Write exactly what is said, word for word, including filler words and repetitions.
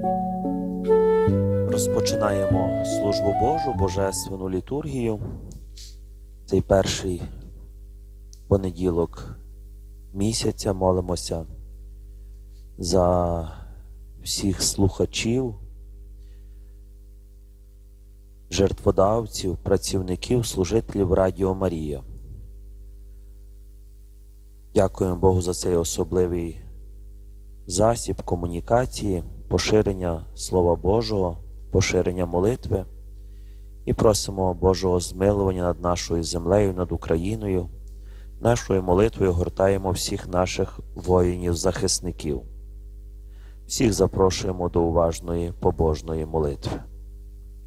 Розпочинаємо службу Божу, Божественну літургію. Цей перший понеділок місяця молимося за всіх слухачів, жертводавців, працівників, служителів Радіо Марія. Дякуємо Богу за цей особливий засіб комунікації, поширення Слова Божого, поширення молитви. І просимо Божого змилування над нашою землею, над Україною. Нашою молитвою гортаємо всіх наших воїнів-захисників. Всіх запрошуємо до уважної побожної молитви.